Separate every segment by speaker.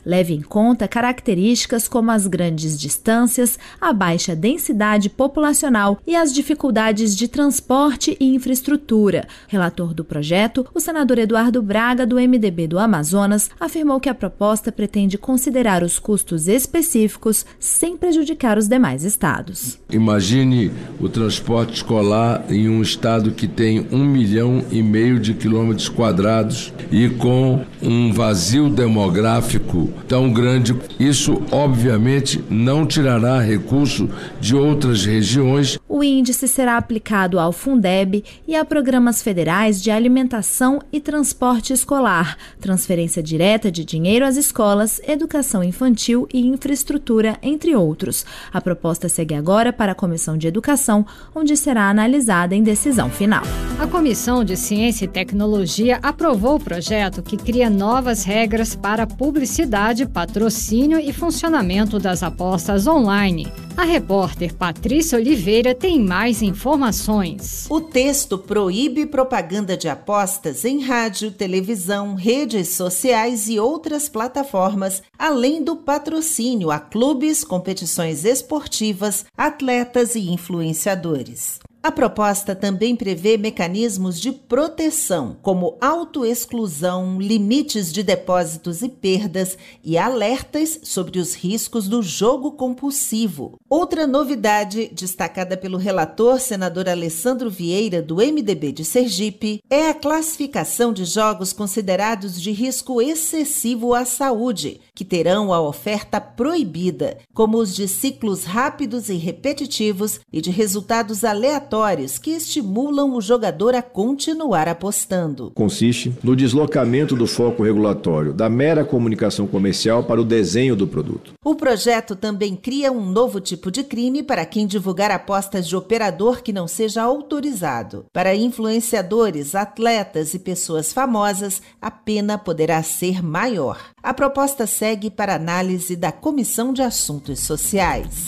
Speaker 1: leve em conta características como as grandes distâncias, a baixa densidade populacional e as dificuldades de transporte e infraestrutura. Relator do projeto, o senador Eduardo Braga, do MDB do Amazonas, afirmou que a proposta pretende considerar os custos específicos sem prejudicar os demais estados.
Speaker 2: Imagine o transporte escolar em um estado que tem 1,5 milhão de quilômetros quadrados e com um vazio demográfico tão grande. Isso, obviamente, não tirará recurso de outras regiões.
Speaker 1: O índice será aplicado ao Fundeb e a programas federais de alimentação e transporte escolar, transferência direta de dinheiro às escolas, educação infantil e infraestrutura, entre outros. A proposta segue agora para a Comissão de Educação, onde será analisada em decisão final.
Speaker 3: A Comissão de Ciência e Tecnologia aprovou o projeto que cria novas regras para publicidade, patrocínio e funcionamento das apostas online. A repórter Patrícia Oliveira tem mais informações.
Speaker 4: O texto proíbe propaganda de apostas em rádio, televisão, redes sociais e outras plataformas, além do patrocínio a clubes, competições esportivas, atletas e influenciadores. A proposta também prevê mecanismos de proteção, como autoexclusão, limites de depósitos e perdas e alertas sobre os riscos do jogo compulsivo. Outra novidade, destacada pelo relator senador Alessandro Vieira, do MDB de Sergipe, é a classificação de jogos considerados de risco excessivo à saúde, que terão a oferta proibida, como os de ciclos rápidos e repetitivos e de resultados aleatórios que estimulam o jogador a continuar apostando.
Speaker 5: Consiste no deslocamento do foco regulatório da mera comunicação comercial para o desenho do produto.
Speaker 4: O projeto também cria um novo tipo de crime para quem divulgar apostas de operador que não seja autorizado. Para influenciadores, atletas e pessoas famosas, a pena poderá ser maior. A proposta segue para análise da Comissão de Assuntos Sociais.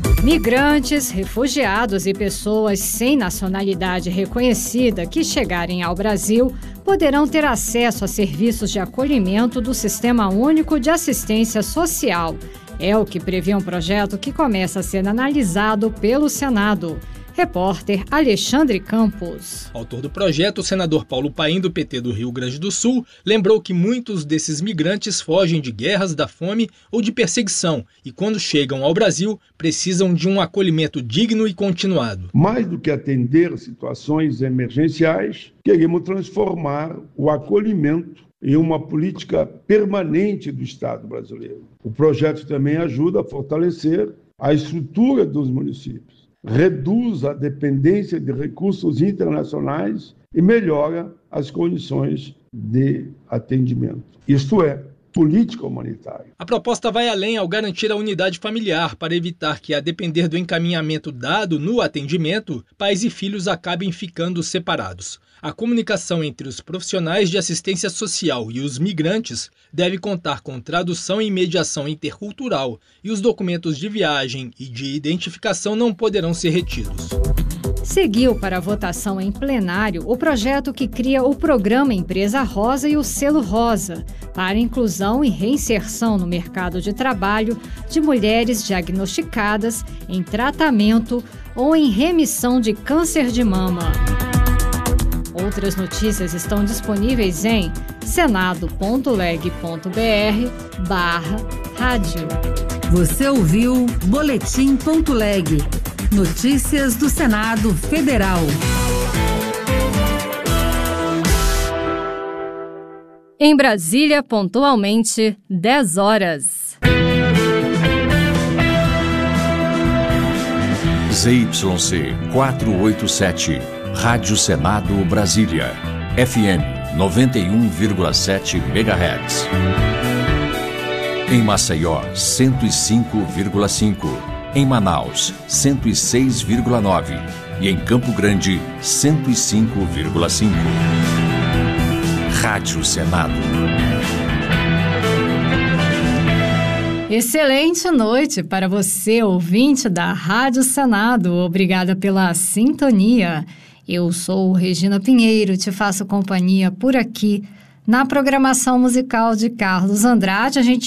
Speaker 3: Migrantes, refugiados e pessoas sem nacionalidade reconhecida que chegarem ao Brasil poderão ter acesso a serviços de acolhimento do Sistema Único de Assistência Social. É o que prevê um projeto que começa a ser analisado pelo Senado. Repórter Alexandre Campos.
Speaker 6: Autor do projeto, o senador Paulo Paim, do PT do Rio Grande do Sul, lembrou que muitos desses migrantes fogem de guerras, da fome ou de perseguição e, quando chegam ao Brasil, precisam de um acolhimento digno e continuado.
Speaker 7: Mais do que atender situações emergenciais, queremos transformar o acolhimento em uma política permanente do Estado brasileiro. O projeto também ajuda a fortalecer a estrutura dos municípios, reduz a dependência de recursos internacionais e melhora as condições de atendimento. Isto é, política humanitária.
Speaker 6: A proposta vai além ao garantir a unidade familiar para evitar que, a depender do encaminhamento dado no atendimento, pais e filhos acabem ficando separados. A comunicação entre os profissionais de assistência social e os migrantes deve contar com tradução e mediação intercultural, e os documentos de viagem e de identificação não poderão ser retidos.
Speaker 3: Seguiu para votação em plenário o projeto que cria o Programa Empresa Rosa e o Selo Rosa, para inclusão e reinserção no mercado de trabalho de mulheres diagnosticadas em tratamento ou em remissão de câncer de mama. Outras notícias estão disponíveis em senado.leg.br/rádio.
Speaker 8: Você ouviu Boletim.leg. Notícias do Senado Federal.
Speaker 3: Em Brasília, pontualmente, 10 horas.
Speaker 9: ZYC 487, Rádio Senado Brasília, FM 91,7 MHz. Em Maceió, 105,5. Em Manaus, 106,9. E em Campo Grande, 105,5. Rádio Senado.
Speaker 3: Excelente noite para você, ouvinte da Rádio Senado. Obrigada pela sintonia. Eu sou Regina Pinheiro, te faço companhia por aqui na programação musical de Carlos Andrade. A gente